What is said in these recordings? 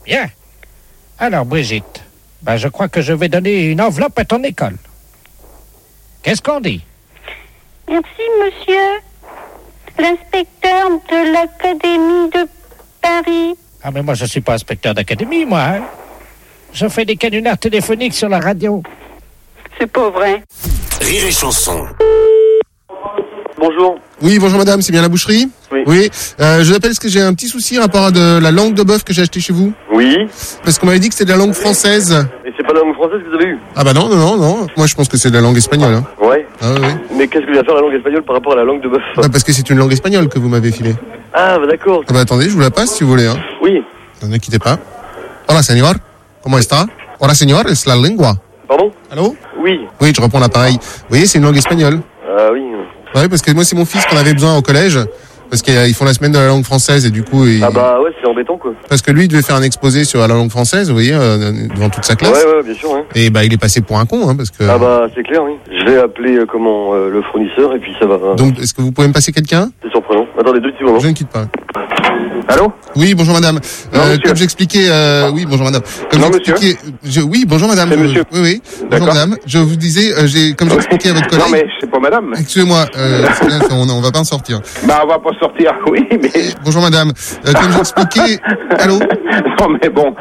Bien. Alors, Brigitte, je crois que je vais donner une enveloppe à ton école. Qu'est-ce qu'on dit? Merci, monsieur. L'inspecteur de l'Académie de Paris. Ah, mais moi, je suis pas inspecteur d'académie, moi. Hein. Je fais des canulars téléphoniques sur la radio. C'est pas vrai. Rire et chanson. Bonjour. Oui, bonjour madame, c'est bien la boucherie? Oui. Je vous appelle parce que j'ai un petit souci par rapport à de la langue de bœuf que j'ai acheté chez vous. Oui. Parce qu'on m'avait dit que c'était de la langue française. Et c'est pas la langue française que vous avez eue? Ah bah non. Moi je pense que c'est de la langue espagnole. Hein. Ouais. Ah oui. Mais qu'est-ce que vient faire la langue espagnole par rapport à la langue de bœuf? Parce que c'est une langue espagnole que vous m'avez filée. Ah bah d'accord. Ah bah attendez, je vous la passe si vous voulez. Hein. Oui. Ne quittez pas. Hola señor, ¿cómo está? Hola señor, es la lengua. Pardon? Allô? Oui. Oui, je reprends l'appareil. Vous voyez, c'est une langue espagnole. Ah oui. Ouais, parce que moi c'est mon fils qu'on avait besoin au collège. Parce qu'ils font la semaine de la langue française et du coup... Ah bah ouais, c'est embêtant quoi. Parce que lui, il devait faire un exposé sur la langue française, vous voyez, devant toute sa classe. Ouais, bien sûr. Ouais. Et il est passé pour un con, hein, parce que... Ah bah c'est clair, oui. Je vais appeler le fournisseur et puis ça va... Donc, est-ce que vous pouvez me passer quelqu'un? C'est surprenant. Attendez 2 petits moments. Je ne quitte pas. Allô? Oui, bonjour madame. Non, Comme j'expliquais... oui, bonjour madame. Comme non, j'expliquais... Oui, bonjour madame. C'est monsieur. Oui. Bonjour madame. Je vous disais, comme j'expliquais à votre collègue... Non mais c'est pas madame. Excusez-moi, on va pas en sortir. On va pas sortir, oui, mais... Bonjour madame. Comme j'expliquais... Allô? Non mais bon...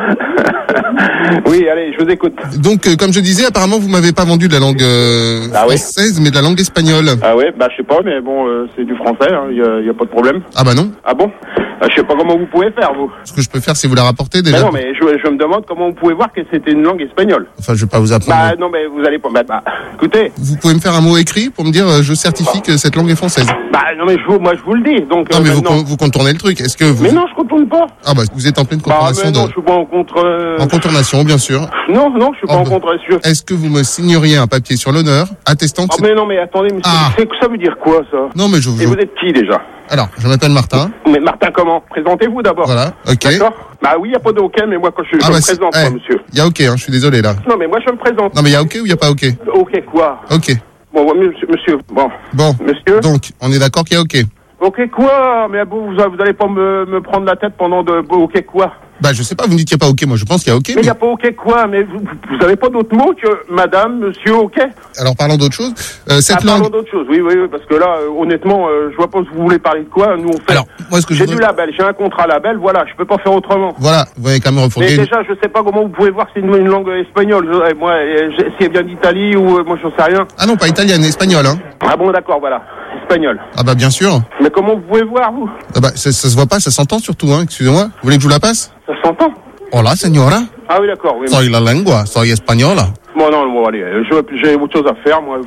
Oui, allez, je vous écoute. Donc, comme je disais, apparemment, vous m'avez pas vendu de la langue française, mais de la langue espagnole. Ah ouais, je sais pas, mais bon, c'est du français, y a pas de problème. Ah bah non. Ah bon? Je sais pas comment vous pouvez faire, vous. Ce que je peux faire, c'est vous la rapporter déjà. Mais non, mais je me demande comment vous pouvez voir que c'était une langue espagnole. Enfin, je vais pas vous apprendre. Non, mais vous allez pas... écoutez... Vous pouvez me faire un mot écrit pour me dire je certifie que cette langue est française. Non, mais moi, je vous le dis, donc... Non, mais vous contournez le truc. Est-ce que vous... Mais non, je contourne pas. Ah vous êtes en pleine contournation mais non, je suis pas en contre... En contournation, bien sûr. Non, je suis pas en contre... Est-ce que vous me signeriez un papier sur l'honneur attestant que mais non, mais attendez, monsieur, ça veut dire quoi, ça? Non, mais Et vous êtes qui, déjà? Alors, je m'appelle Martin. Mais Martin comment? Présentez-vous d'abord. Voilà, ok. D'accord? Oui, il n'y a pas de OK, mais moi, quand je me présente, moi, monsieur. Il y a OK, hein, je suis désolé, là. Non, mais moi, je me présente. Non, mais il y a OK ou il n'y a pas OK? OK quoi? OK. Bon, monsieur, bon. Monsieur? Donc, on est d'accord qu'il y a OK? OK quoi? Mais vous allez pas me prendre la tête pendant de... OK quoi? Je sais pas, vous me dites qu'il n'y a pas OK, moi je pense qu'il y a OK. Mais il n'y a pas OK quoi? Mais vous avez pas d'autres mots que madame, monsieur, OK? Alors parlons d'autre chose. Parlons d'autre chose, oui, parce que là, honnêtement, je vois pas si vous voulez parler de quoi. Nous, on fait... Alors, moi, j'ai du label, j'ai un contrat label, voilà, je peux pas faire autrement. Voilà, vous avez quand même refourgué... Mais déjà, je sais pas comment vous pouvez voir que c'est une langue espagnole. Moi, c'est bien d'Italie ou moi, j'en sais rien. Ah non, pas italienne, espagnole, hein. Ah bon, d'accord, voilà. Espagnol. Ah bien sûr. Mais comment vous pouvez voir, vous? Ça se voit pas, ça s'entend surtout, hein. Excusez-moi. Vous voulez que je vous la passe? Ça s'entend. Hola, señora. Ah oui, d'accord, oui. Soy la lengua, soy española. Bon, allez, j'ai autre chose à faire, moi.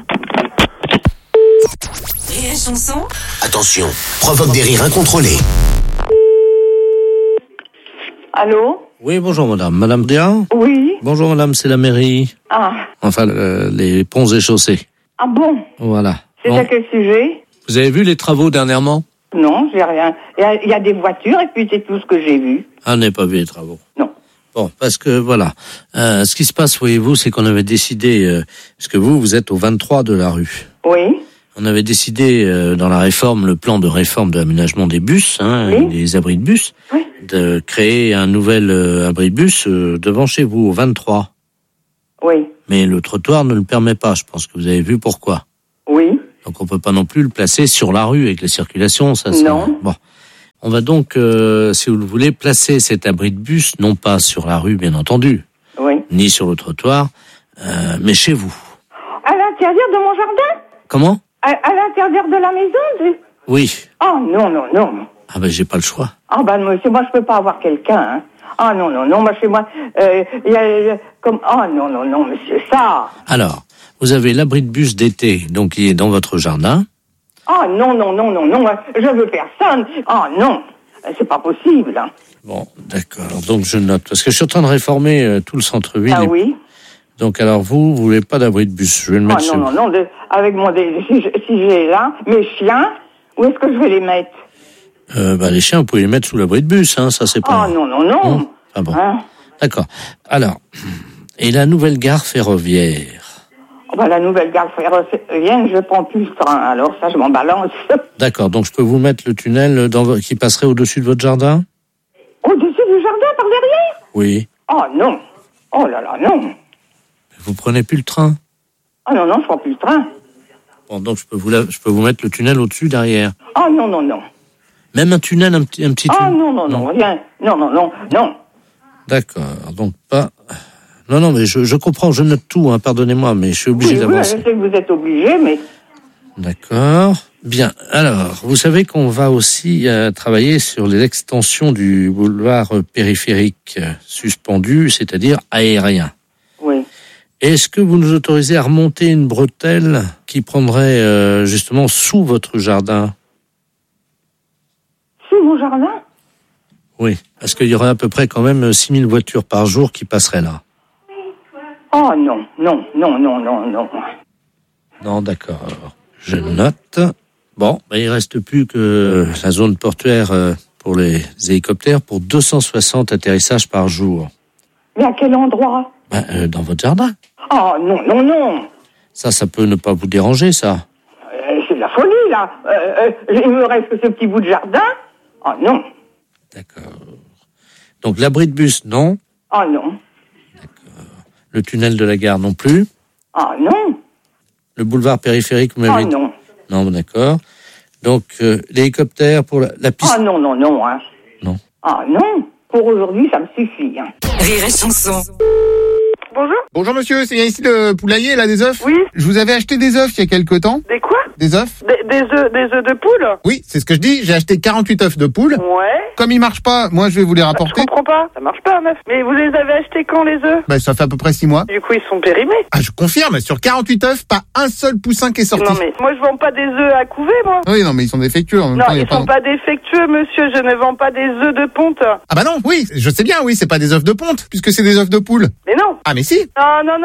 Et la chanson? Attention, provoque des rires incontrôlés. Allô? Oui, bonjour madame. Madame Dia? Oui. Bonjour madame, c'est la mairie. Ah. Enfin, les ponts et chaussées. Ah bon? Voilà. C'est à quel sujet? Vous avez vu les travaux dernièrement? Non, j'ai rien. Il y a des voitures et puis c'est tout ce que j'ai vu. Ah, n'a pas vu les travaux? Non. Bon, parce que voilà. Ce qui se passe, voyez-vous, c'est qu'on avait décidé, parce que vous êtes au 23 de la rue. Oui. On avait décidé dans la réforme, le plan de réforme de l'aménagement des bus, oui. des abris de bus, oui. de créer un nouvel abri de bus devant chez vous, au 23. Oui. Mais le trottoir ne le permet pas, je pense que vous avez vu pourquoi. Oui. Donc on peut pas non plus le placer sur la rue avec la circulation, ça. Non. Bon. On va donc, si vous le voulez, placer cet abri de bus, non pas sur la rue, bien entendu, oui. ni sur le trottoir, mais chez vous. À l'intérieur de mon jardin? Comment? À l'intérieur de la maison? Oui. Oh, non. Ah j'ai pas le choix. Ah monsieur, moi je peux pas avoir quelqu'un, hein. Ah non, moi chez moi, il y a comme... Oh non, monsieur, ça... Alors, vous avez l'abri de bus d'été, donc qui est dans votre jardin. Ah non, je veux personne. Ah non, c'est pas possible. Bon, d'accord, donc je note, parce que je suis en train de réformer tout le centre-ville. Ah oui. Donc alors vous voulez pas d'abri de bus, je vais le mettre sur... Non, avec si j'ai là, mes chiens, où est-ce que je vais les mettre? Les chiens, vous pouvez les mettre sous l'abri de bus, hein, ça c'est pas... Ah non. Ah bon, hein? D'accord. Alors, et la nouvelle gare ferroviaire? La nouvelle gare ferroviaire, je prends plus le train, alors ça je m'en balance. D'accord, donc je peux vous mettre le tunnel qui passerait au-dessus de votre jardin? Au-dessus du jardin, par derrière? Oui. Oh non. Oh là là, non. Vous prenez plus le train? Ah non, je prends plus le train. Bon, donc je peux vous mettre le tunnel au-dessus, derrière. Oh non. Même un tunnel, un petit Ah tunnel? non, rien. Non. D'accord, donc pas... Non, mais je comprends, je note tout, hein, pardonnez-moi, mais je suis obligé d'avancer. Je sais que vous êtes obligé, mais... D'accord. Bien. Alors, vous savez qu'on va aussi travailler sur les extensions du boulevard périphérique suspendu, c'est-à-dire aérien. Oui. Est-ce que vous nous autorisez à remonter une bretelle qui prendrait justement sous votre jardin? Sous mon jardin? Oui, parce qu'il y aurait à peu près quand même 6000 voitures par jour qui passeraient là. Oh non. Non, d'accord. Je note. Bon, il reste plus que la zone portuaire pour les hélicoptères pour 260 atterrissages par jour. Mais à quel endroit? Dans votre jardin. Oh non. Ça peut ne pas vous déranger, ça. C'est de la folie, là. Il me reste que ce petit bout de jardin. Oh non. D'accord. Donc l'abri de bus, non. Oh non. D'accord. Le tunnel de la gare, non plus. Oh non. Le boulevard périphérique, vous m'avez dit. Non. Non, d'accord. Donc l'hélicoptère pour la piste. Oh non, hein. Non. Ah non. Pour aujourd'hui, ça me suffit. Hein. Rire et chanson. Bonjour. Bonjour monsieur, c'est bien ici le poulailler, là, des œufs? Oui. Je vous avais acheté des œufs il y a quelque temps. Des quoi? Des œufs? Des œufs de poule? Oui, c'est ce que je dis, j'ai acheté 48 œufs de poule. Ouais. Comme ils marchent pas, moi je vais vous les Je rapporter. comprends pas. Ça marche pas, un œuf. Mais vous les avez achetés quand, les œufs? Ça fait à peu près 6 mois. Du coup, ils sont périmés. Ah, je confirme, sur 48 œufs, pas un seul poussin qui est sorti. Non, mais moi, je vends pas des œufs à couver, moi. Oui, non, mais ils sont défectueux en même Non, temps. ils sont pas défectueux, monsieur. Je ne vends pas des œufs de ponte. Ah bah non, oui, je sais bien, oui, c'est pas des œufs de ponte, puisque c'est des œufs de poule. Mais non. Ah mais si. Non.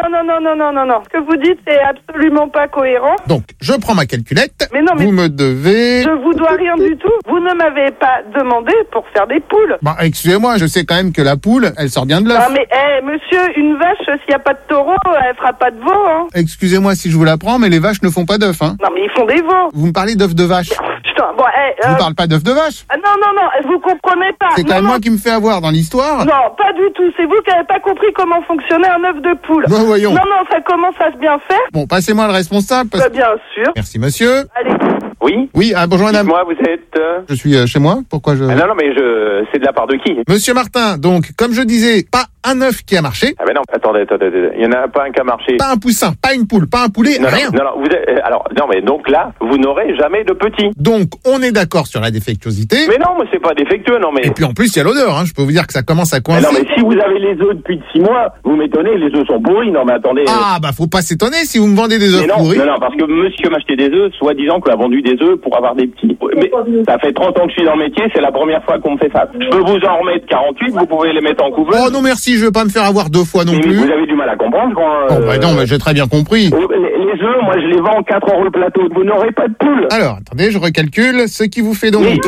Ce que vous dites, c'est absolument pas cohérent. Donc, je prends ma calculette. Mais non, mais vous me devez... je vous dois rien du tout. Vous ne m'avez pas demandé pour faire des poules. Excusez-moi, je sais quand même que la poule, elle sort bien de l'œuf. Ah mais, monsieur, une vache, s'il n'y a pas de taureau, elle fera pas de veau, hein. Excusez-moi si je vous l'apprends, mais les vaches ne font pas d'œufs, hein. Non, mais ils font des veaux. Vous me parlez d'œufs de vache. Putain, bon, Je vous parle pas d'œufs de vache. Non, vous comprenez pas. C'est quand même moi qui me fais avoir dans l'histoire. Non, pas du tout. C'est vous qui n'avez pas compris comment fonctionnait un œuf de poule. Bon, voyons. Non, ça commence à se bien faire. Bon, passez-moi le responsable. Bien sûr. Merci, monsieur. Allez. Oui. Oui, bonjour madame. Moi, vous êtes... Je suis chez moi. Pourquoi je... non, mais c'est de la part de qui? Monsieur Martin, donc, comme je disais, pas un œuf qui a marché. Ah ben non, attendez. Il y en a pas un qui a marché. Pas un poussin, pas une poule, pas un poulet, rien. Non, vous êtes... non, mais donc là, vous n'aurez jamais de petits. Donc, on est d'accord sur la défectuosité. Mais non, mais c'est pas défectueux, non mais... Et puis en plus, il y a l'odeur, hein. Je peux vous dire que ça commence à coincer. Mais non, mais si vous avez les œufs depuis 6 mois, vous m'étonnez, les œufs sont pourris. Non, mais attendez... Faut pas s'étonner si vous me vendez des œufs pourris. Non, parce que monsieur m'achetait des œufs, soi-disant qu'il a vendu des œufs pour avoir des petits. Mais ça fait 30 ans que je suis dans le métier, c'est la première fois qu'on me fait ça. Je peux vous en remettre 48, vous pouvez les mettre en couveuse. Oh non merci, je veux pas me faire avoir 2 fois non plus. Vous avez du mal à comprendre quand... non, mais j'ai très bien compris. Les œufs, moi je les vends 4 € le plateau, vous n'aurez pas de poule. Alors, attendez, je recalcule, ce qui vous fait donc... mais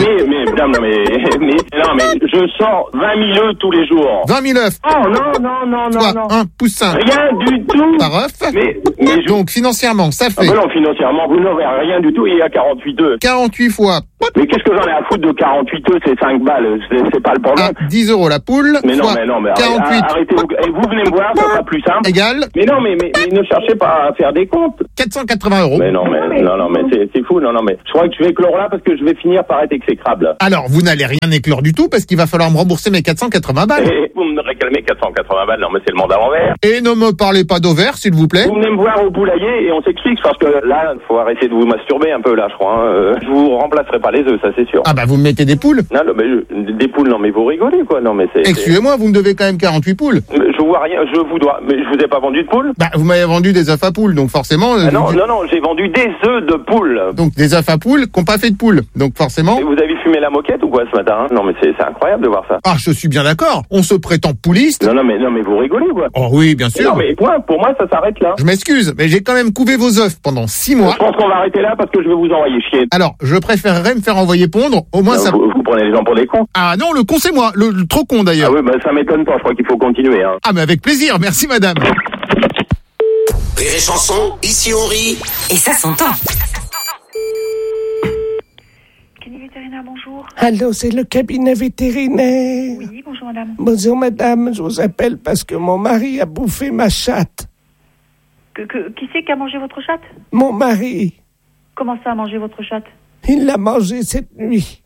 je sors 20 000 œufs tous les jours. 20 000 œufs. Oh non. Soit un poussin. Rien du tout. Par œuf. Mais donc, financièrement, ça fait... non, financièrement, vous n'aurez rien du tout, il y a 48 œufs. 48 fois... Mais qu'est-ce que j'en ai à foutre de 48 œufs, c'est 5 balles, c'est pas le problème. 10 € la poule. Mais non, mais 48. Arrêtez, vous venez me voir, ça sera plus simple. Égal. Mais non, mais ne cherchez pas à faire des comptes. 480 €. Mais non, mais c'est fou, non, mais je crois que je vais éclore là parce que je vais finir par être exécrable. Alors, vous n'allez rien éclore du tout parce qu'il va falloir me rembourser mes 480 balles. Et vous me réclamez 480 balles, non, mais c'est le monde à l'envers. Et ne me parlez pas d'ovaire, s'il vous plaît. Vous venez me voir au poulailler et on s'explique parce que là, faut arrêter de vous masturber un peu là, je crois. Hein. Je vous remplacerai pas les œufs, ça c'est sûr. Vous me mettez des poules. Non, mais des poules, non, mais vous rigolez quoi, non, mais c'est... Excusez-moi, vous me devez quand même 48 poules. Je vois rien, je vous dois, mais je vous ai pas vendu de poules. Vous m'avez vendu des œufs à poules, donc forcément... non, j'ai vendu des œufs de poules. Donc des œufs à poules qui n'ont pas fait de poules, donc forcément... Et vous avez fumé la moquette ou quoi ce matin, hein? Non, mais c'est incroyable de voir ça. Ah, je suis bien d'accord, on se prétend pouliste. Non, mais vous rigolez quoi. Oh oui, bien sûr. Non, mais pour moi, ça s'arrête là. Je m'excuse, mais j'ai quand même couvé vos œufs pendant 6 mois. Je pense qu'on va arrêter là parce que je vais vous envoyer chier. Alors, je préférerais me faire envoyer pondre, au moins ça... Vous prenez les gens pour des cons. Ah non, le con c'est moi, le trop con d'ailleurs. Ah oui, ça m'étonne pas, je crois qu'il faut continuer. Hein. Ah mais avec plaisir, merci madame. Rire et chanson, ici on rit. Et ça s'entend. Cabinet vétérinaire, bonjour. Allô, c'est le cabinet vétérinaire. Oui, bonjour madame. Bonjour madame, je vous appelle parce que mon mari a bouffé ma chatte. Qui c'est qui a mangé votre chatte? Mon mari. Comment ça a mangé votre chatte? Il l'a mangé cette nuit.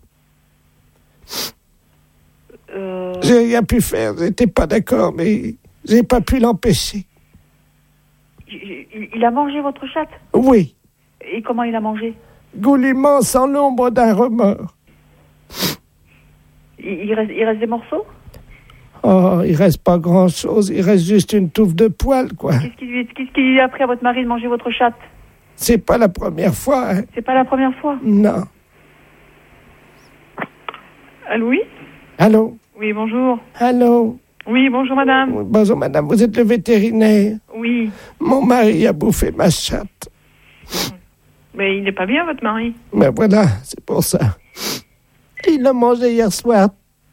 J'ai rien pu faire, j'étais pas d'accord, mais j'ai pas pu l'empêcher. Il a mangé votre chatte? Oui. Et comment il a mangé? Goulûment, sans l'ombre d'un remords. Il reste des morceaux? Oh, il reste pas grand-chose, il reste juste une touffe de poils, quoi. Qu'est-ce qui lui a appris à votre mari de manger votre chatte? C'est pas la première fois, hein. C'est pas la première fois? Non. Allô, oui? Allô? Oui, bonjour. Allô? Oui, bonjour madame. Oui, bonjour madame, vous êtes le vétérinaire? Oui. Mon mari a bouffé ma chatte. Mais il n'est pas bien, votre mari? Ben voilà, c'est pour ça. Il l'a mangé hier soir.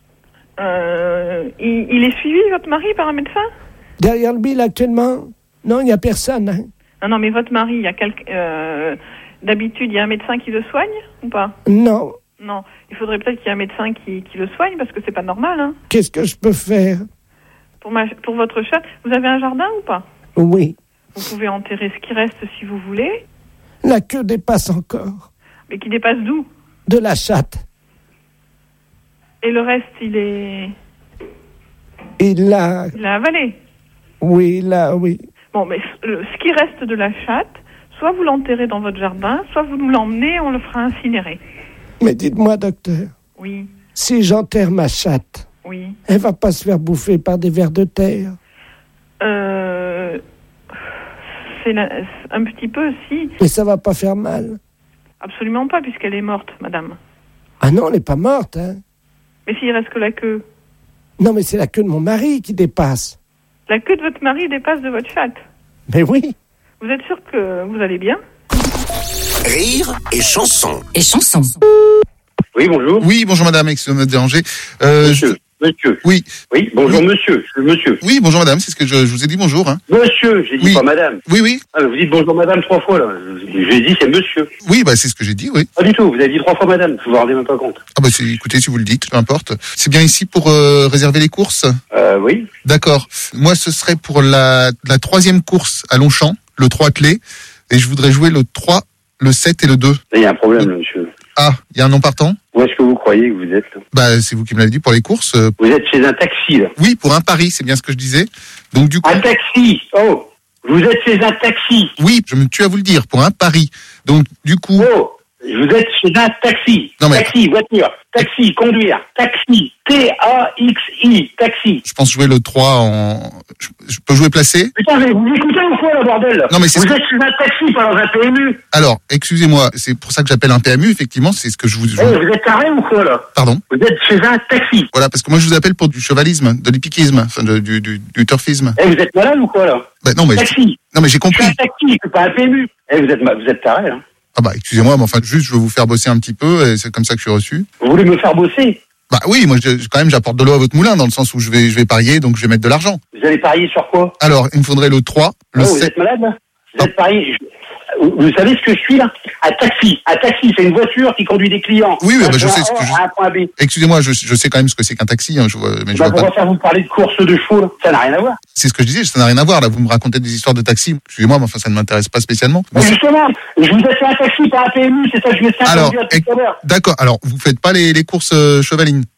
Il est suivi, votre mari, par un médecin? Derrière le bill, actuellement? Non, il n'y a personne, hein. Non, mais votre mari, il y a d'habitude, il y a un médecin qui le soigne, ou pas? Non. Non, il faudrait peut-être qu'il y ait un médecin qui le soigne, parce que c'est pas normal, hein. Qu'est-ce que je peux faire? Pour votre chatte, vous avez un jardin ou pas? Oui. Vous pouvez enterrer ce qui reste si vous voulez. La queue dépasse encore. Mais qui dépasse d'où? De la chatte. Et le reste, il est... Il l'a avalé? Oui, oui. Bon, mais ce qui reste de la chatte, soit vous l'enterrez dans votre jardin, soit vous nous l'emmenez, on le fera incinérer. Mais dites-moi, docteur. Oui. Si j'enterre ma chatte, oui. Elle va pas se faire bouffer par des vers de terre? C'est un petit peu, si. Mais ça va pas faire mal? Absolument pas, puisqu'elle est morte, madame. Ah non, elle n'est pas morte, hein. Mais s'il reste que la queue? Non, mais c'est la queue de mon mari qui dépasse. La queue de votre mari dépasse de votre chatte? Mais oui. Vous êtes sûr que vous allez bien? Rire et chanson. Oui, bonjour. Oui, bonjour madame, excusez-moi de déranger. Monsieur. Oui. Oui, bonjour monsieur. Monsieur. Oui, bonjour madame, c'est ce que je vous ai dit, bonjour. Hein. Monsieur, j'ai dit pas madame. Oui. Ah, vous dites bonjour madame 3 fois là. J'ai dit c'est monsieur. Oui, c'est ce que j'ai dit, oui. Pas du tout, vous avez dit 3 fois madame, vous vous rendez même pas compte. Ah écoutez, si vous le dites, peu importe. C'est bien ici pour réserver les courses? Oui. D'accord. Moi, ce serait pour la 3e course à Longchamp, le 3 attelé, et je voudrais jouer le 3, le 7 et le 2. Il y a un problème, là, monsieur. Ah, il y a un non partant? Où est-ce que vous croyez que vous êtes là? C'est vous qui me l'avez dit pour les courses. Vous êtes chez un taxi, là? Oui, pour un pari, c'est bien ce que je disais. Donc du coup... Un taxi? Oh, vous êtes chez un taxi? Oui, je me tue à vous le dire, pour un pari. Donc du coup... Oh, vous êtes chez un taxi. Non, mais... Taxi, voiture, taxi, conduire, taxi, T-A-X-I, taxi. Je pense jouer le 3 en... Je peux jouer placé? Putain, mais vous écoutez ou quoi, là, bordel? Non, mais c'est vous êtes chez un taxi, pas dans un PMU. Alors, excusez-moi, c'est pour ça que j'appelle un PMU, effectivement, c'est ce que je vous... vous êtes carré ou quoi, là? Pardon? Vous êtes chez un taxi. Voilà, parce que moi, je vous appelle pour du chevalisme, de l'hippiquisme, enfin, du turfisme. Vous êtes malade ou quoi, là? Non, mais... Taxi. Non, mais j'ai compris. C'est un taxi, c'est pas un PMU. Vous êtes taré, hein. Excusez-moi, mais enfin, juste, je veux vous faire bosser un petit peu, et c'est comme ça que je suis reçu. Vous voulez me faire bosser? Oui, moi, quand même, j'apporte de l'eau à votre moulin, dans le sens où je vais parier, donc je vais mettre de l'argent. Vous allez parier sur quoi? Alors, il me faudrait le 3, le 7... Vous êtes malade, là? Vous êtes parié... Vous savez ce que je suis, là? Un taxi. Un taxi, c'est une voiture qui conduit des clients. Oui, je sais ce que à un point B. Excusez-moi, je sais quand même ce que c'est qu'un taxi. Hein, pourquoi faire vous parler de course de chevaux, là? Ça n'a rien à voir. C'est ce que je disais, ça n'a rien à voir. Là, vous me racontez des histoires de taxi. Excusez-moi, mais enfin, ça ne m'intéresse pas spécialement. Mais justement, je vous ai fait un taxi, pas un PMU, c'est ça que je me suis introduit à tout à l'heure. D'accord, alors, vous faites pas les courses chevalines?